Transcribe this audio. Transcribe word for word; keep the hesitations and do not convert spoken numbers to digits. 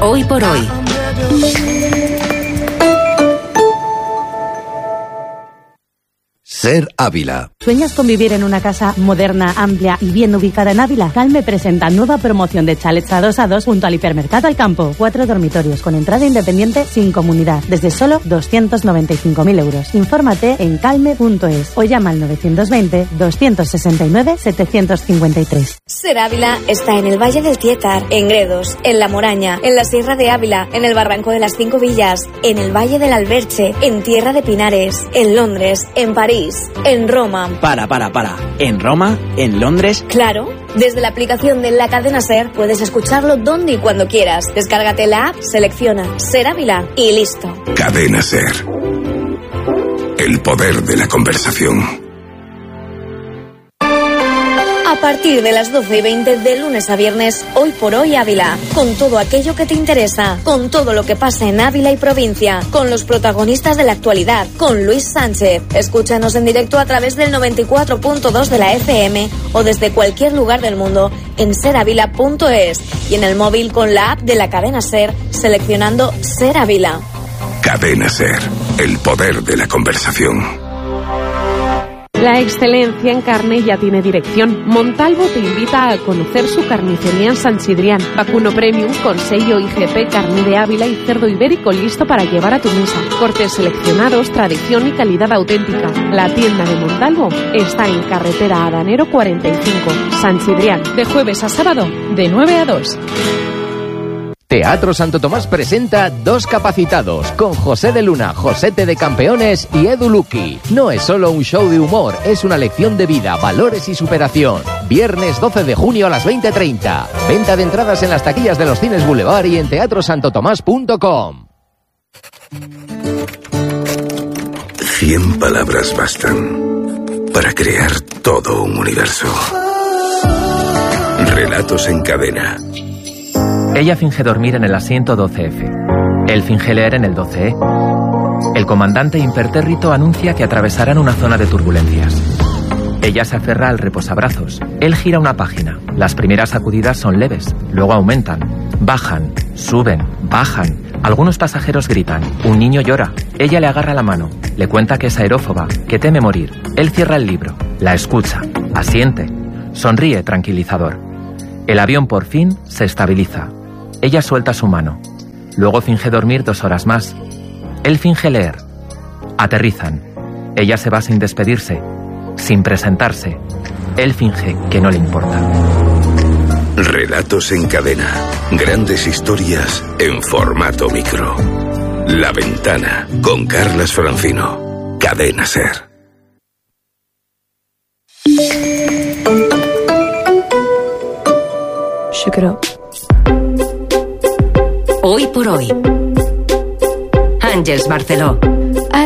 Hoy por hoy. Ser Ávila. ¿Sueñas con vivir en una casa moderna, amplia y bien ubicada en Ávila? Calme presenta nueva promoción de chalets a dos a dos junto al Hipermercado al Campo. Cuatro dormitorios con entrada independiente sin comunidad, desde solo doscientos noventa y cinco mil euros. Infórmate en calme punto es o llama al novecientos veinte, doscientos sesenta y nueve, setecientos cincuenta y tres. Ser Ávila está en el Valle del Tietar, en Gredos, en La Moraña, en la Sierra de Ávila, en el Barranco de las Cinco Villas, en el Valle del Alberche, en Tierra de Pinares, en Londres, en París, en Roma. Para, para, para. ¿En Roma? ¿En Londres? Claro. Desde la aplicación de la cadena SER puedes escucharlo donde y cuando quieras. Descárgate la app, selecciona Ser Ávila y listo. Cadena SER. El poder de la conversación. A partir de las doce y veinte de lunes a viernes, Hoy por Hoy Ávila, con todo aquello que te interesa, con todo lo que pasa en Ávila y provincia, con los protagonistas de la actualidad, con Luis Sánchez. Escúchanos en directo a través del noventa y cuatro punto dos de la F M o desde cualquier lugar del mundo en ser ávila punto es y en el móvil con la app de la cadena SER seleccionando Ser Ávila. Cadena SER, el poder de la conversación. La excelencia en carne ya tiene dirección. Montalvo te invita a conocer su carnicería en San Sidrián. Vacuno Premium con sello I G P, carne de Ávila y cerdo ibérico listo para llevar a tu mesa. Cortes seleccionados, tradición y calidad auténtica. La tienda de Montalvo está en carretera Adanero cuarenta y cinco, San Sidrián. De jueves a sábado, de nueve a dos. Teatro Santo Tomás presenta Dos Capacitados, con José de Luna, Josete de Campeones y Edu Luqui. No es solo un show de humor, es una lección de vida, valores y superación. Viernes doce de junio a las veinte treinta. Venta de entradas en las taquillas de los cines Boulevard y en teatro santo tomás punto com. Cien palabras bastan para crear todo un universo. Relatos en cadena. Ella finge dormir en el asiento doce efe. Él finge leer en el doce e. El comandante impertérrito anuncia que atravesarán una zona de turbulencias. Ella se aferra al reposabrazos. Él gira una página. Las primeras sacudidas son leves, luego aumentan. Bajan, suben, bajan. Algunos pasajeros gritan. Un niño llora. Ella le agarra la mano. Le cuenta que es aerófoba, que teme morir. Él cierra el libro. La escucha. Asiente. Sonríe tranquilizador. El avión por fin se estabiliza. Ella suelta su mano. Luego finge dormir dos horas más. Él finge leer. Aterrizan. Ella se va sin despedirse, sin presentarse. Él finge que no le importa. Relatos en cadena. Grandes historias en formato micro. La Ventana, con Carlas Francino. Cadena SER. Shukro. Hoy por hoy. Àngels Barceló.